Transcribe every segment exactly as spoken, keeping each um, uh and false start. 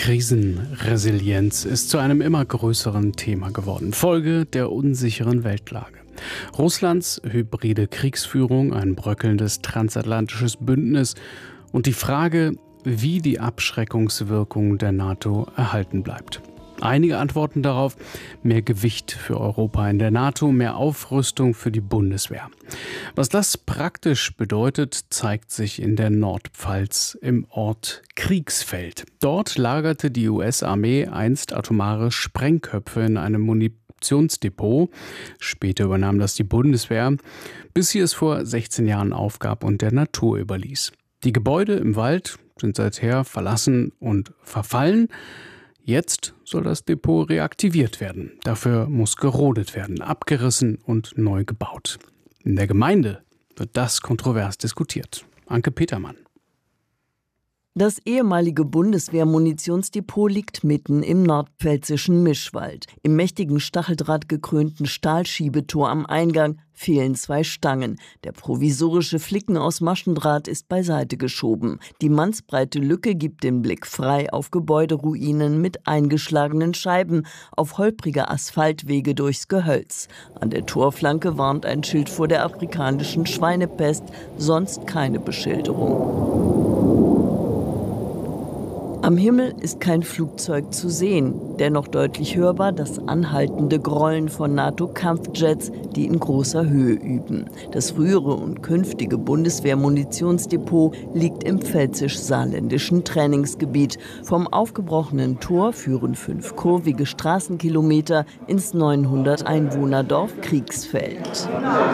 Krisenresilienz ist zu einem immer größeren Thema geworden, Folge der unsicheren Weltlage. Russlands hybride Kriegsführung, ein bröckelndes transatlantisches Bündnis und die Frage, wie die Abschreckungswirkung der NATO erhalten bleibt. Einige antworten darauf: mehr Gewicht für Europa in der NATO, mehr Aufrüstung für die Bundeswehr. Was das praktisch bedeutet, zeigt sich in der Nordpfalz im Ort Kriegsfeld. Dort lagerte die U S-Armee einst atomare Sprengköpfe in einem Munitionsdepot. Später übernahm das die Bundeswehr, bis sie es vor sechzehn Jahren aufgab und der Natur überließ. Die Gebäude im Wald sind seither verlassen und verfallen. Jetzt soll das Depot reaktiviert werden. Dafür muss gerodet werden, abgerissen und neu gebaut. In der Gemeinde wird das kontrovers diskutiert. Anke Petermann. Das ehemalige Bundeswehr-Munitionsdepot liegt mitten im nordpfälzischen Mischwald. Im mächtigen stacheldrahtgekrönten Stahlschiebetor am Eingang fehlen zwei Stangen. Der provisorische Flicken aus Maschendraht ist beiseite geschoben. Die mannsbreite Lücke gibt den Blick frei auf Gebäuderuinen mit eingeschlagenen Scheiben, auf holprige Asphaltwege durchs Gehölz. An der Torflanke warnt ein Schild vor der afrikanischen Schweinepest, sonst keine Beschilderung. Am Himmel ist kein Flugzeug zu sehen, dennoch deutlich hörbar das anhaltende Grollen von NATO-Kampfjets, die in großer Höhe üben. Das frühere und künftige Bundeswehr-Munitionsdepot liegt im pfälzisch-saarländischen Trainingsgebiet. Vom aufgebrochenen Tor führen fünf kurvige Straßenkilometer ins neunhundert Einwohnerdorf Kriegsfeld.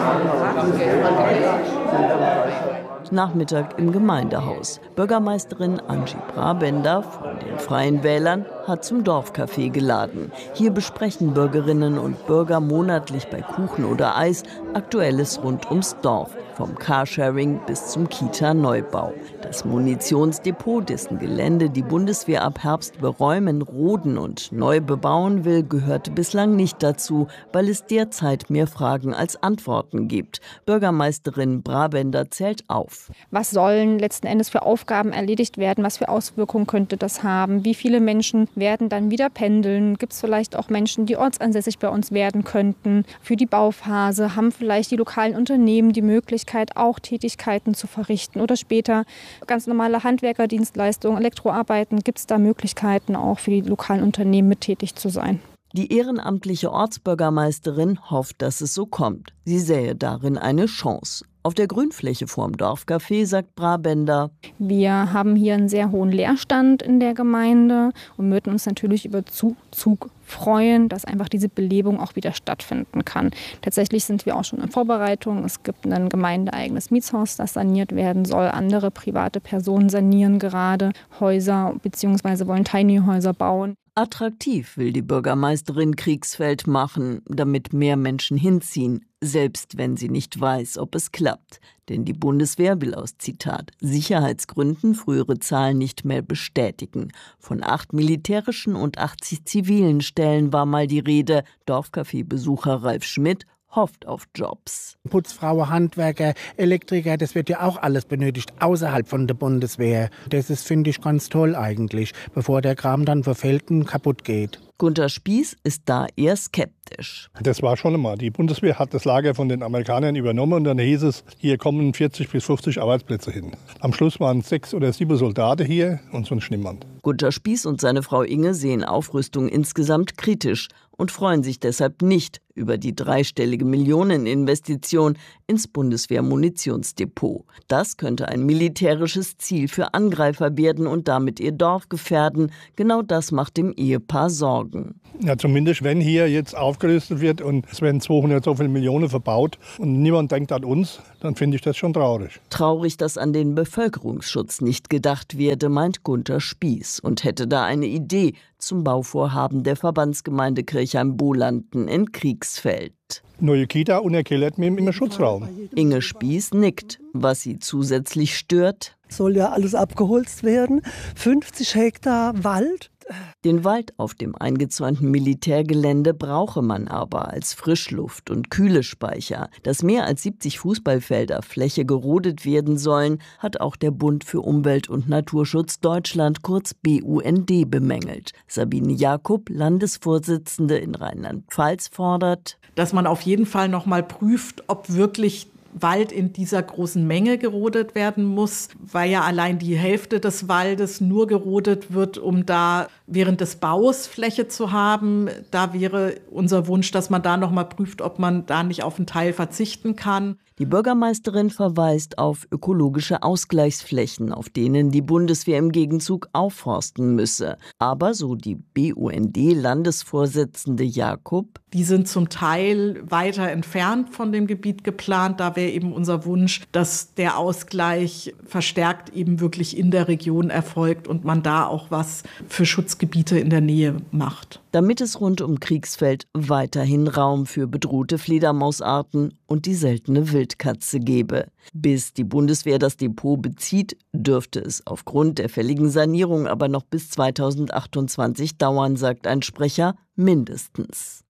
Nachmittag im Gemeindehaus. Bürgermeisterin Angie Brabender von den Freien Wählern hat zum Dorfcafé geladen. Hier besprechen Bürgerinnen und Bürger monatlich bei Kuchen oder Eis Aktuelles rund ums Dorf, vom Carsharing bis zum Kita-Neubau. Das Munitionsdepot, dessen Gelände die Bundeswehr ab Herbst beräumen, roden und neu bebauen will, gehörte bislang nicht dazu, weil es derzeit mehr Fragen als Antworten gibt. Bürgermeisterin Brabender zählt auf. Was sollen letzten Endes für Aufgaben erledigt werden? Was für Auswirkungen könnte das haben? Wie viele Menschen werden dann wieder pendeln? Gibt es vielleicht auch Menschen, die ortsansässig bei uns werden könnten? Für die Bauphase haben vielleicht die lokalen Unternehmen die Möglichkeit, auch Tätigkeiten zu verrichten oder später ganz normale Handwerkerdienstleistungen, Elektroarbeiten. Gibt es da Möglichkeiten, auch für die lokalen Unternehmen mit tätig zu sein? Die ehrenamtliche Ortsbürgermeisterin hofft, dass es so kommt. Sie sähe darin eine Chance. Auf der Grünfläche vorm Dorfcafé sagt Brabender: Wir haben hier einen sehr hohen Leerstand in der Gemeinde und würden uns natürlich über Zuzug freuen, dass einfach diese Belebung auch wieder stattfinden kann. Tatsächlich sind wir auch schon in Vorbereitung. Es gibt ein gemeindeeigenes Mietshaus, das saniert werden soll. Andere private Personen sanieren gerade Häuser bzw. wollen Tiny-Häuser bauen. Attraktiv will die Bürgermeisterin Kriegsfeld machen, damit mehr Menschen hinziehen, selbst wenn sie nicht weiß, ob es klappt. Denn die Bundeswehr will aus, Zitat, Sicherheitsgründen frühere Zahlen nicht mehr bestätigen. Von acht militärischen und achtzig zivilen Stellen war mal die Rede. Dorfcafé-Besucher Ralf Schmidt hofft auf Jobs. Putzfrauen, Handwerker, Elektriker, das wird ja auch alles benötigt außerhalb von der Bundeswehr. Das ist, finde ich, ganz toll eigentlich, bevor der Kram dann verfällt und kaputt geht. Gunter Spieß ist da eher skeptisch. Das war schon immer. Die Bundeswehr hat das Lager von den Amerikanern übernommen und dann hieß es, hier kommen vierzig bis fünfzig Arbeitsplätze hin. Am Schluss waren sechs oder sieben Soldaten hier und sonst niemand. Gunter Spieß und seine Frau Inge sehen Aufrüstung insgesamt kritisch und freuen sich deshalb nicht über die dreistellige Millioneninvestition ins Bundeswehr-Munitionsdepot. Das könnte ein militärisches Ziel für Angreifer werden und damit ihr Dorf gefährden. Genau das macht dem Ehepaar Sorgen. Ja, zumindest wenn hier jetzt aufgerüstet wird und es werden zweihundert so viele Millionen verbaut und niemand denkt an uns, dann finde ich das schon traurig. Traurig, dass an den Bevölkerungsschutz nicht gedacht werde, meint Gunter Spieß und hätte da eine Idee zum Bauvorhaben der Verbandsgemeinde Kirchheim-Bolanden in Kriegsfeld. Neue Kita und er kellert mir im Schutzraum. Inge Spieß nickt. Was sie zusätzlich stört: Soll ja alles abgeholzt werden. fünfzig Hektar Wald Den Wald auf dem eingezäunten Militärgelände brauche man aber als Frischluft- und Kühlespeicher. Dass mehr als siebzig Fußballfelder Fläche gerodet werden sollen, hat auch der Bund für Umwelt und Naturschutz Deutschland, kurz B U N D, bemängelt. Sabine Jakob, Landesvorsitzende in Rheinland-Pfalz, fordert, dass man auf jeden Fall noch mal prüft, ob wirklich Wald in dieser großen Menge gerodet werden muss, weil ja allein die Hälfte des Waldes nur gerodet wird, um da während des Baus Fläche zu haben. Da wäre unser Wunsch, dass man da noch mal prüft, ob man da nicht auf einen Teil verzichten kann. Die Bürgermeisterin verweist auf ökologische Ausgleichsflächen, auf denen die Bundeswehr im Gegenzug aufforsten müsse. Aber, so die B U N D-Landesvorsitzende Jakob, die sind zum Teil weiter entfernt von dem Gebiet geplant. Da wäre eben unser Wunsch, dass der Ausgleich verstärkt eben wirklich in der Region erfolgt und man da auch was für Schutzgebiete in der Nähe macht. Damit es rund um Kriegsfeld weiterhin Raum für bedrohte Fledermausarten und die seltene Wildkatze gebe. Bis die Bundeswehr das Depot bezieht, dürfte es aufgrund der fälligen Sanierung aber noch bis zweitausendachtundzwanzig dauern, sagt ein Sprecher, mindestens.